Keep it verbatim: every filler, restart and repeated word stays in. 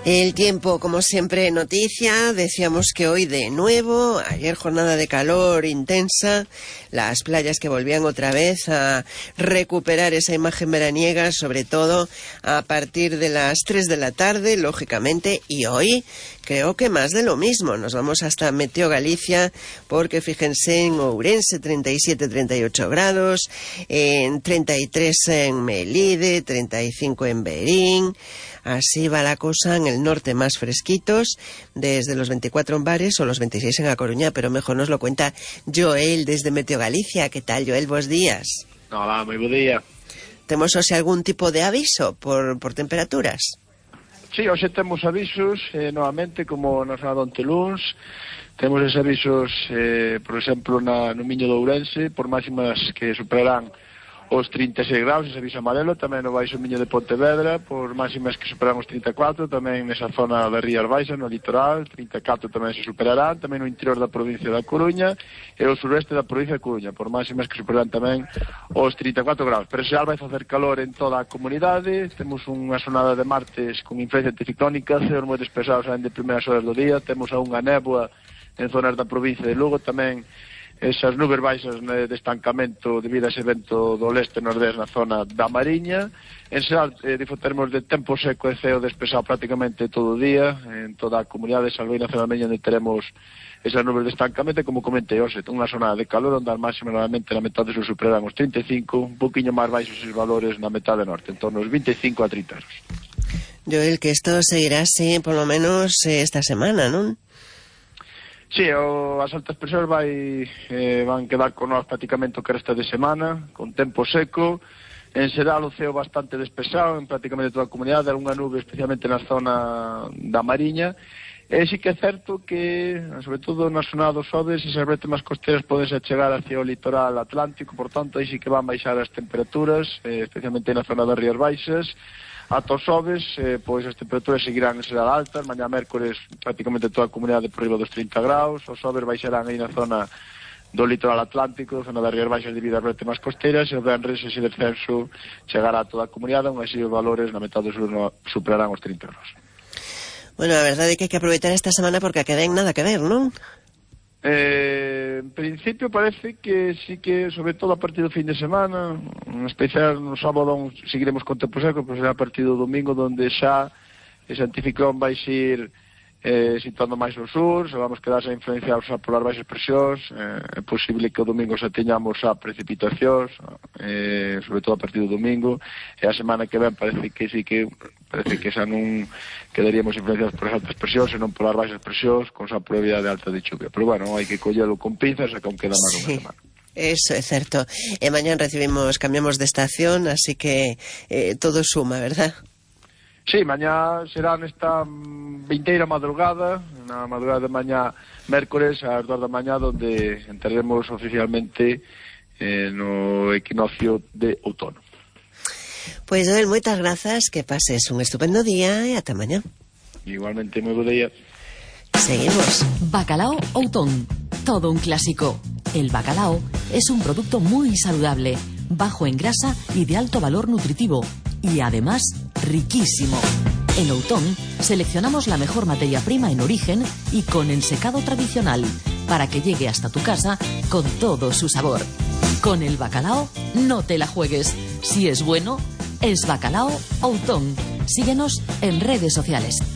El tiempo, como siempre, noticia. Decíamos que hoy de nuevo, ayer jornada de calor intensa, las playas que volvían otra vez a recuperar esa imagen veraniega, sobre todo a partir de las tres de la tarde, lógicamente, y hoy creo que más de lo mismo. Nos vamos hasta Meteo Galicia, porque fíjense en Ourense, treinta y siete, treinta y ocho grados, en treinta y tres en Melide, treinta y cinco en Berín. Así va la cosa en el norte, más fresquitos, desde los veinticuatro en Bares o los veintiséis en A Coruña, pero mejor nos lo cuenta Joel desde Meteo Galicia. ¿Qué tal, Joel? Bos días. Hola, moi bo día. Temos hoxe algún tipo de aviso por, por temperaturas? Sí, hoxe temos avisos, eh, novamente, como na zona de Onteluns. Temos esos avisos, eh, por exemplo, na, no Miño de Ourense, por máximas que superarán os trinta e seis graus, ese aviso amarelo. Tamén no Baixo Miño de Pontevedra, por máximas que superan os trinta e catro, tamén nesa zona das Rías Baixas, no litoral, trinta e catro tamén se superarán, tamén no interior da provincia da Coruña e o sureste da provincia da Coruña, por máximas que superarán tamén os trinta e catro graus. Pero xa vai facer calor en toda a comunidade. Temos unha xornada de martes con influencia anticiclónica, ceos moi despesados de primeiras horas do día, temos a unha néboa en zonas da provincia de Lugo, tamén esas nubes baixas de estancamento debido a ese vento do leste nordés na zona da Mariña. En xeral, eh, disfrutaremos de tempo seco e ceo despexado prácticamente todo o día en toda a comunidade, salvo na zona meña onde teremos esas nubes de estancamento. Como comentei, hoxe, unha zona de calor onde as máximas normalmente na metade se superarán os trinta e cinco, un poquinho máis baixos os valores na metade norte, en torno aos vinte e cinco a trinta graus. Joel, que isto seguirá así por lo menos eh, esta semana, non? Sí, o, as altas presiones vai, eh, van quedar con nós prácticamente o que resta de semana, con tempo seco, en xeral o ceo bastante despexado en prácticamente toda a comunidade, algunha nube especialmente na zona da Mariña, e sí que é certo que, sobre todo na zona dos Oves, esas bretes máis costeras podense chegar hacia o litoral atlántico, por tanto, aí sí que van baixar as temperaturas, eh, especialmente na zona das Rías Baixas. Ata os Oves, eh, pois as temperaturas seguirán en xeral altas, mañá mércores prácticamente toda a comunidade por riba dos trinta graus, os Oves baixarán aí na zona do litoral atlántico, zona das Rías Baixas debido ás bretes máis costeras, e o venres ese descenso chegará a toda a comunidade, aún así os valores na metade do sur no, superarán os trinta graus. Bueno, a verdade é que hai que aproveitar esta semana porque a que den nada que ver, non? Eh, en principio parece que sí que, sobre todo a partir do fin de semana, en especial no sábado seguiremos con tempo seco, pero será a partir do domingo donde xa ese anticiclón vai ir eh, situando máis ao sur, se vamos quedarse influenciados xa polas baixas presións, eh, é posible que o domingo xa teñamos xa precipitacións, eh, sobre todo a partir do domingo, e a semana que ven parece que sí que parece que xa non quedaríamos influenciados por as altas presións e non polas baixas presións, con xa probabilidade alta de chuvia. Pero bueno, hai que collelo con pinzas, e que aún queda máis sí. unha semana. Eso é certo. E mañán recibimos, cambiamos de estación, así que eh, todo suma, verdad? Sí, mañá será nesta vinteira madrugada, na madrugada de mañá mércores ás dos da mañá, donde entraremos oficialmente eh, no equinoccio de outono. Pois, Joel, moitas grazas, que pases un estupendo día e ata mañá. Igualmente, moi bo día. Seguimos. Bacalao Outón, todo un clásico. El bacalao es un producto muy saludable, bajo en grasa y de alto valor nutritivo, y además riquísimo. En Outón seleccionamos la mejor materia prima en origen y con ensecado tradicional, para que llegue hasta tu casa con todo su sabor. Con el bacalao no te la juegues. Si es bueno, es Bacalao Outón. Síguenos en redes sociales.